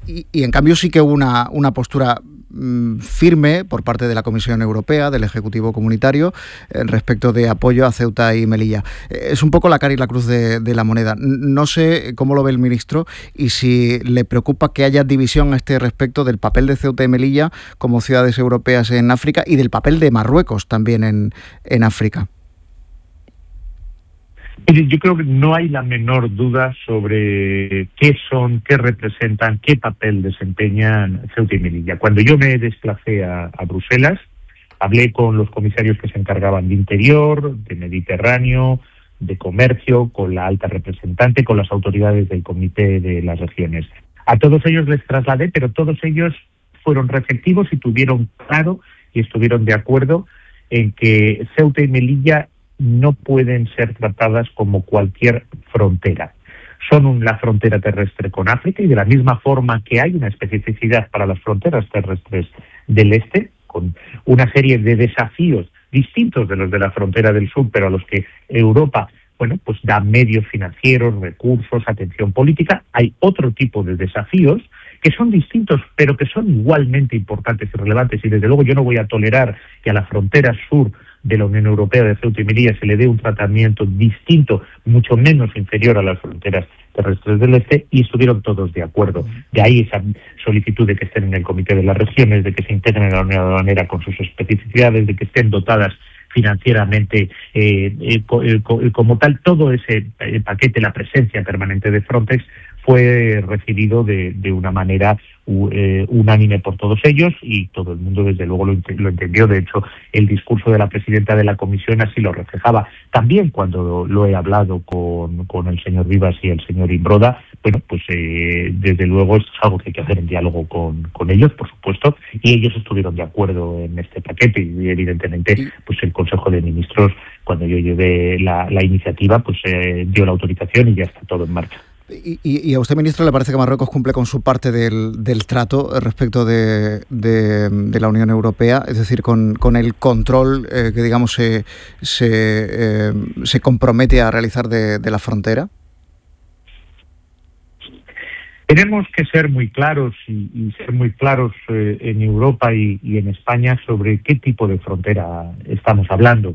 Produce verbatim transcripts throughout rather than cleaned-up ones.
y, y en cambio sí que hubo una, una postura mmm, firme por parte de la Comisión Europea, del Ejecutivo Comunitario, eh, respecto de apoyo a Ceuta y Melilla. Eh, es un poco la cara y la cruz de, de la moneda. No sé cómo lo ve el ministro y si le preocupa que haya división a este respecto del papel de Ceuta y Melilla como ciudades europeas en África y del papel de Marruecos también en, en África. Yo creo que no hay la menor duda sobre qué son, qué representan, qué papel desempeñan Ceuta y Melilla. Cuando yo me desplacé a, a Bruselas, hablé con los comisarios que se encargaban de Interior, de Mediterráneo, de Comercio, con la alta representante, con las autoridades del Comité de las Regiones. A todos ellos les trasladé, pero todos ellos fueron receptivos y tuvieron claro y estuvieron de acuerdo en que Ceuta y Melilla no pueden ser tratadas como cualquier frontera. Son un, la frontera terrestre con África, y de la misma forma que hay una especificidad para las fronteras terrestres del este, con una serie de desafíos distintos de los de la frontera del sur, pero a los que Europa, bueno, pues da medios financieros, recursos, atención política, hay otro tipo de desafíos que son distintos, pero que son igualmente importantes y relevantes, y desde luego yo no voy a tolerar que a la frontera sur de la Unión Europea, de Ceuta y Melilla, se le dé un tratamiento distinto, mucho menos inferior a las fronteras terrestres del este, y estuvieron todos de acuerdo. De ahí esa solicitud de que estén en el Comité de las Regiones, de que se integren en la Unión Aduanera con sus especificidades, de que estén dotadas financieramente eh, eh, co eh, co como tal. Todo ese eh, paquete, la presencia permanente de Frontex, fue recibido de, de una manera uh, eh, unánime por todos ellos, y todo el mundo desde luego lo, lo entendió. De hecho, el discurso de la presidenta de la Comisión así lo reflejaba. También cuando lo, lo he hablado con, con el señor Vivas y el señor Imbroda, bueno, pues eh, desde luego es algo que hay que hacer en diálogo con, con ellos, por supuesto, y ellos estuvieron de acuerdo en este paquete, y evidentemente pues el Consejo de Ministros, cuando yo llevé la, la iniciativa, pues eh, dio la autorización y ya está todo en marcha. ¿Y, y a usted, ministro, le parece que Marruecos cumple con su parte del, del trato respecto de, de, de la Unión Europea, es decir, con, con el control eh, que, digamos, se, se, eh, se compromete a realizar de, de la frontera? Tenemos que ser muy claros y, y ser muy claros eh, en Europa y, y en España sobre qué tipo de frontera estamos hablando.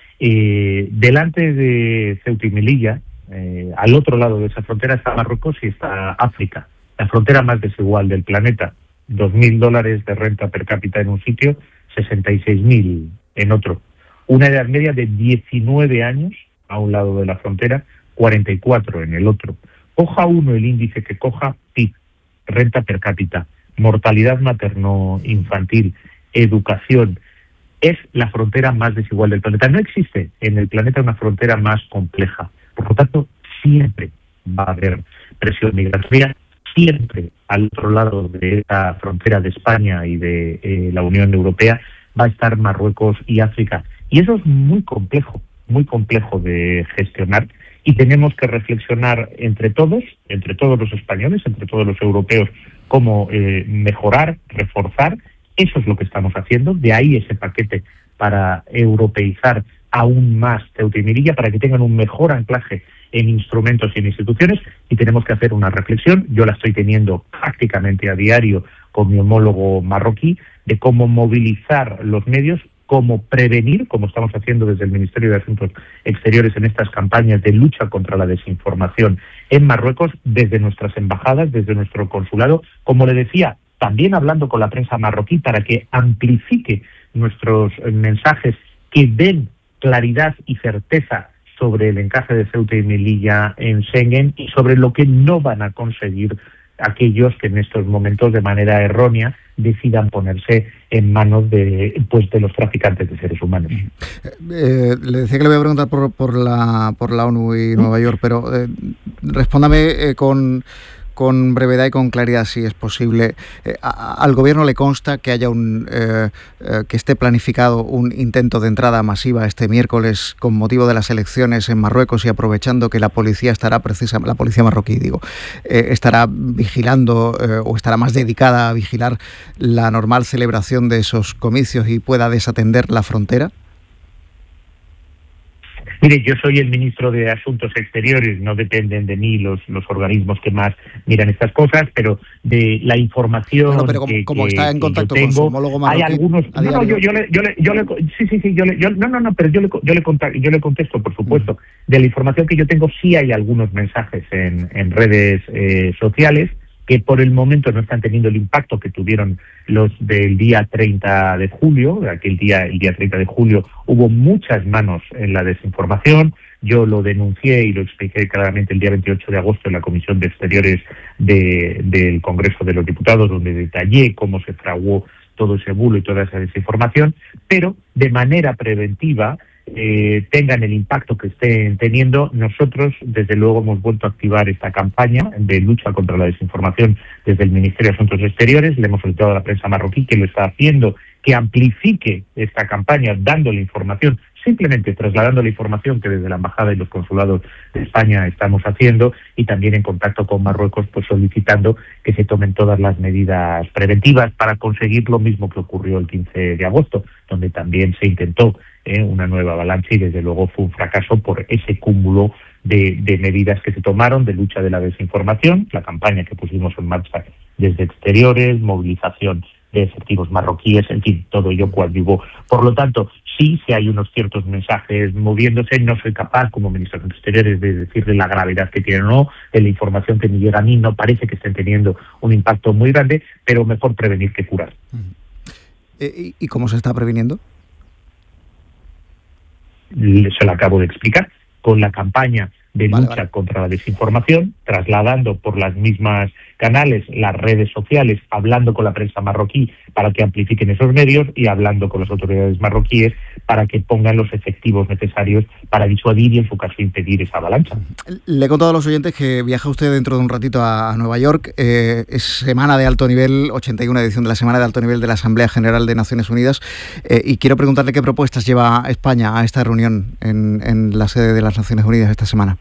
Eh, delante de Ceuta y Melilla, Eh, al otro lado de esa frontera, está Marruecos y está África, la frontera más desigual del planeta. Dos mil dólares de renta per cápita en un sitio, sesenta y seis mil en otro. Una edad media de diecinueve años a un lado de la frontera, cuarenta y cuatro en el otro. Coja uno el índice que coja, P I B, renta per cápita, mortalidad materno-infantil, educación. Es la frontera más desigual del planeta. No existe en el planeta una frontera más compleja. Por lo tanto, siempre va a haber presión migratoria, siempre al otro lado de esta frontera de España y de eh, la Unión Europea va a estar Marruecos y África. Y eso es muy complejo, muy complejo de gestionar, y tenemos que reflexionar entre todos, entre todos los españoles, entre todos los europeos, cómo eh, mejorar, reforzar. Eso es lo que estamos haciendo, de ahí ese paquete para europeizar aún más Ceuta y Melilla, para que tengan un mejor anclaje en instrumentos y en instituciones, y tenemos que hacer una reflexión. Yo la estoy teniendo prácticamente a diario con mi homólogo marroquí, de cómo movilizar los medios, cómo prevenir, como estamos haciendo desde el Ministerio de Asuntos Exteriores en estas campañas de lucha contra la desinformación en Marruecos, desde nuestras embajadas, desde nuestro consulado, como le decía, también hablando con la prensa marroquí para que amplifique nuestros mensajes que den claridad y certeza sobre el encaje de Ceuta y Melilla en Schengen, y sobre lo que no van a conseguir aquellos que en estos momentos de manera errónea decidan ponerse en manos de, pues, de los traficantes de seres humanos. Eh, le decía que le voy a preguntar por, por, la, por la ONU y Nueva York, pero eh, respóndame eh, con... con brevedad y con claridad, si es posible. Eh, a, al gobierno le consta que haya un eh, eh, que esté planificado un intento de entrada masiva este miércoles con motivo de las elecciones en Marruecos, y aprovechando que la policía estará precisa, la policía marroquí, digo, eh, estará vigilando eh, o estará más dedicada a vigilar la normal celebración de esos comicios y pueda desatender la frontera? Mire, yo soy el ministro de Asuntos Exteriores, no dependen de mí los, los organismos que más miran estas cosas, pero de la información bueno, pero como, que, como que, está en que contacto yo tengo, con su homólogo marroquí, hay algunos... No, no, yo, yo, le, yo, le, yo le... Sí, sí, sí, yo le... Yo, no, no, no, pero yo le, yo, le conta, yo le contesto, por supuesto. Mm. De la información que yo tengo, sí hay algunos mensajes en, en redes eh, sociales que por el momento no están teniendo el impacto que tuvieron los del día treinta de julio. Aquel día, el día treinta de julio, hubo muchas manos en la desinformación. Yo lo denuncié y lo expliqué claramente el día veintiocho de agosto en la Comisión de Exteriores de, del Congreso de los Diputados, donde detallé cómo se fraguó todo ese bulo y toda esa desinformación, pero de manera preventiva, eh, tengan el impacto que estén teniendo, nosotros desde luego hemos vuelto a activar esta campaña de lucha contra la desinformación desde el Ministerio de Asuntos Exteriores. Le hemos solicitado a la prensa marroquí que lo está haciendo, que amplifique esta campaña dándole información, simplemente trasladando la información que desde la Embajada y los consulados de España estamos haciendo, y también en contacto con Marruecos, pues solicitando que se tomen todas las medidas preventivas para conseguir lo mismo que ocurrió el quince de agosto, donde también se intentó eh, una nueva avalancha y desde luego fue un fracaso por ese cúmulo de, de medidas que se tomaron de lucha de la desinformación, la campaña que pusimos en marcha desde Exteriores, movilización de efectivos marroquíes, en fin, todo ello coadyuvó. Por lo tanto, sí, sí hay unos ciertos mensajes moviéndose. No soy capaz, como ministro de Exteriores, de decirle la gravedad que tienen o no. De la información que me llega a mí no parece que estén teniendo un impacto muy grande, pero mejor prevenir que curar. ¿Y, y cómo se está previniendo? Se lo acabo de explicar, con la campaña de vale, lucha vale. contra la desinformación, trasladando por las mismas canales, las redes sociales, hablando con la prensa marroquí para que amplifiquen esos medios y hablando con las autoridades marroquíes para que pongan los efectivos necesarios para disuadir y, en su caso, impedir esa avalancha. Le he contado a los oyentes que viaja usted dentro de un ratito a Nueva York. Eh, es semana de alto nivel, ochenta y una edición de la semana de alto nivel de la Asamblea General de Naciones Unidas. Eh, y quiero preguntarle qué propuestas lleva España a esta reunión en, en la sede de las Naciones Unidas esta semana.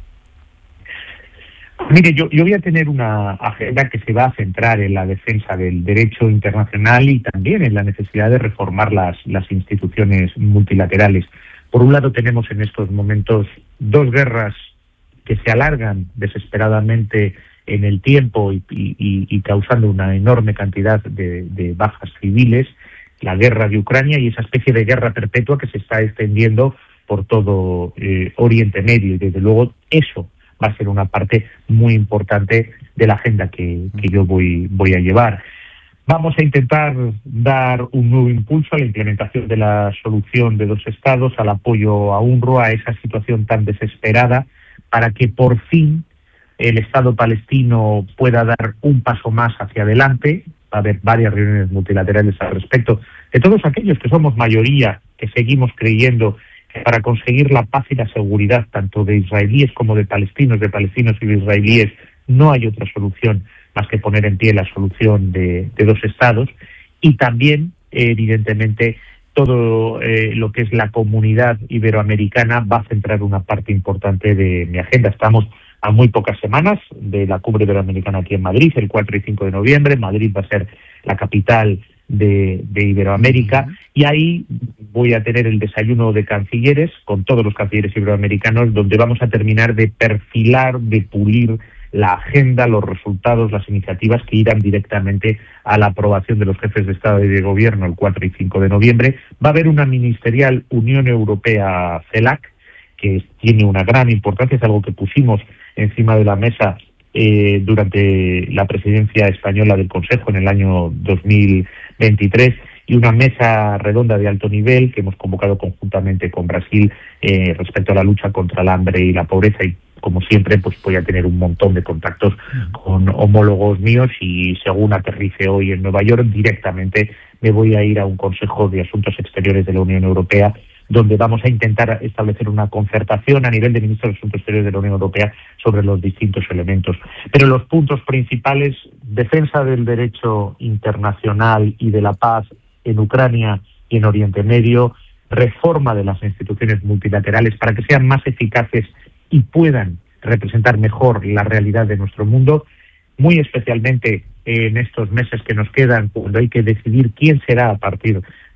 Mire, yo, yo voy a tener una agenda que se va a centrar en la defensa del derecho internacional y también en la necesidad de reformar las, las instituciones multilaterales. Por un lado, tenemos en estos momentos dos guerras que se alargan desesperadamente en el tiempo y, y, y causando una enorme cantidad de, de bajas civiles, la guerra de Ucrania y esa especie de guerra perpetua que se está extendiendo por todo eh, Oriente Medio, y desde luego eso va a ser una parte muy importante de la agenda que, que yo voy, voy a llevar. Vamos a intentar dar un nuevo impulso a la implementación de la solución de dos estados, al apoyo a UNRWA, a esa situación tan desesperada, para que por fin el Estado palestino pueda dar un paso más hacia adelante. Va a haber varias reuniones multilaterales al respecto, de todos aquellos que somos mayoría, que seguimos creyendo que para conseguir la paz y la seguridad tanto de israelíes como de palestinos, de palestinos y de israelíes, no hay otra solución más que poner en pie la solución de, de dos estados. Y también, eh, evidentemente, todo eh, lo que es la comunidad iberoamericana va a centrar una parte importante de mi agenda. Estamos a muy pocas semanas de la cumbre iberoamericana aquí en Madrid, el cuatro y cinco de noviembre. Madrid va a ser la capital de, de Iberoamérica, y ahí voy a tener el desayuno de cancilleres con todos los cancilleres iberoamericanos, donde vamos a terminar de perfilar, de pulir la agenda, los resultados, las iniciativas que irán directamente a la aprobación de los jefes de Estado y de Gobierno el cuatro y cinco de noviembre. Va a haber una ministerial Unión Europea-CELAC, que tiene una gran importancia, es algo que pusimos encima de la mesa eh, durante la presidencia española del Consejo en el año dos mil veintitrés, y una mesa redonda de alto nivel que hemos convocado conjuntamente con Brasil eh, respecto a la lucha contra el hambre y la pobreza. Y como siempre, pues voy a tener un montón de contactos con homólogos míos, y según aterrice hoy en Nueva York, directamente me voy a ir a un Consejo de Asuntos Exteriores de la Unión Europea, donde vamos a intentar establecer una concertación a nivel de ministros de Asuntos Exteriores de la Unión Europea sobre los distintos elementos. Pero los puntos principales: defensa del derecho internacional y de la paz en Ucrania y en Oriente Medio, reforma de las instituciones multilaterales para que sean más eficaces y puedan representar mejor la realidad de nuestro mundo, muy especialmente en estos meses que nos quedan, cuando hay que decidir quién será, a partir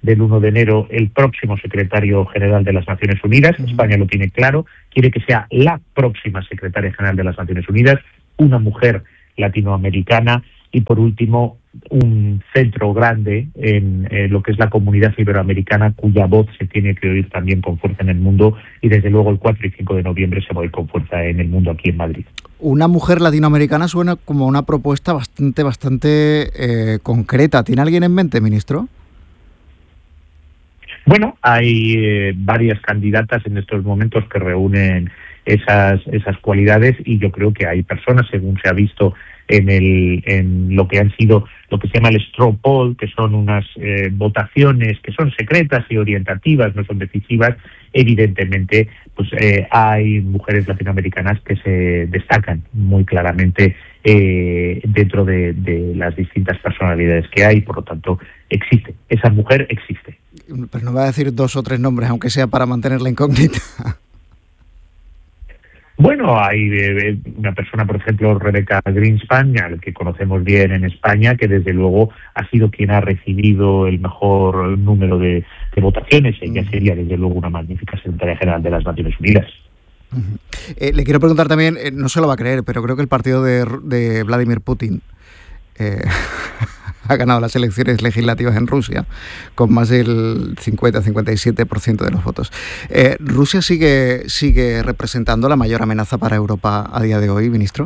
del uno de enero el próximo secretario general de las Naciones Unidas. Uh-huh. España lo tiene claro, quiere que sea la próxima secretaria general de las Naciones Unidas, una mujer latinoamericana, y por último un centro grande en eh, lo que es la comunidad iberoamericana, cuya voz se tiene que oír también con fuerza en el mundo, y desde luego el cuatro y cinco de noviembre se va a oír con fuerza en el mundo aquí en Madrid. Una mujer latinoamericana suena como una propuesta bastante, bastante eh, concreta. ¿Tiene alguien en mente, ministro? Bueno, hay eh, varias candidatas en estos momentos que reúnen esas esas cualidades, y yo creo que hay personas, según se ha visto en el en lo que han sido lo que se llama el straw poll, que son unas eh, votaciones que son secretas y orientativas, no son decisivas. Evidentemente, pues eh, hay mujeres latinoamericanas que se destacan muy claramente eh, dentro de, de las distintas personalidades que hay, por lo tanto existe, esa mujer existe. Pero no va a decir dos o tres nombres, aunque sea para mantener la incógnita. Bueno, hay eh, una persona, por ejemplo, Rebecca Greenspan, al que conocemos bien en España, que desde luego ha sido quien ha recibido el mejor número de, de votaciones. Ella sería desde luego una magnífica secretaria general de las Naciones Unidas. Uh-huh. Eh, le quiero preguntar también, eh, no se lo va a creer, pero creo que el partido de, de Vladimir Putin eh, ha ganado las elecciones legislativas en Rusia con más del cincuenta a cincuenta y siete por ciento de los votos. Eh, ¿Rusia sigue, sigue representando la mayor amenaza para Europa a día de hoy, ministro?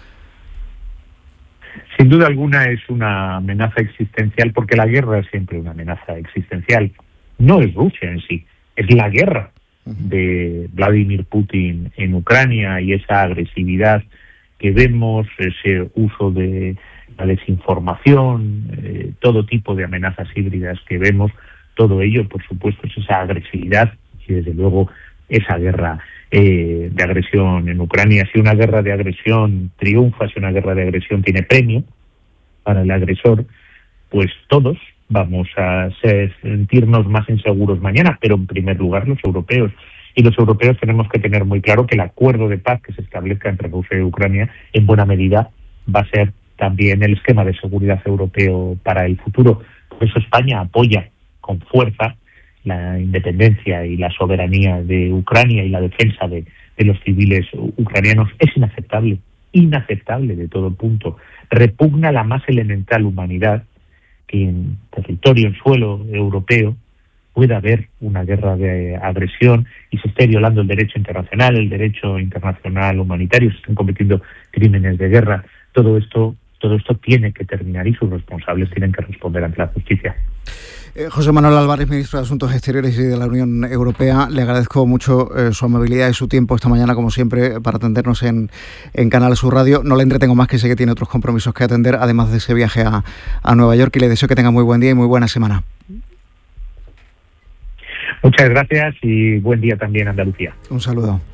Sin duda alguna es una amenaza existencial, porque la guerra es siempre una amenaza existencial. No es Rusia en sí, es la guerra de Vladimir Putin en Ucrania y esa agresividad que vemos, ese uso de la desinformación, eh, todo tipo de amenazas híbridas que vemos, todo ello, por supuesto, es esa agresividad y desde luego esa guerra eh, de agresión en Ucrania. Si una guerra de agresión triunfa, si una guerra de agresión tiene premio para el agresor, pues todos vamos a ser, sentirnos más inseguros mañana, pero en primer lugar los europeos. Y los europeos tenemos que tener muy claro que el acuerdo de paz que se establezca entre Rusia y Ucrania en buena medida va a ser también el esquema de seguridad europeo para el futuro. Por eso España apoya con fuerza la independencia y la soberanía de Ucrania y la defensa de, de los civiles ucranianos. Es inaceptable, inaceptable de todo punto. Repugna la más elemental humanidad que en territorio, en suelo europeo, pueda haber una guerra de agresión y se esté violando el derecho internacional, el derecho internacional humanitario, se estén cometiendo crímenes de guerra. Todo esto Todo esto tiene que terminar y sus responsables tienen que responder ante la justicia. Eh, José Manuel Álvarez, ministro de Asuntos Exteriores y de la Unión Europea, le agradezco mucho eh, su amabilidad y su tiempo esta mañana, como siempre, para atendernos en, en Canal Sur Radio. No le entretengo más, que sé que tiene otros compromisos que atender, además de ese viaje a, a Nueva York, y le deseo que tenga muy buen día y muy buena semana. Muchas gracias y buen día también, Andalucía. Un saludo.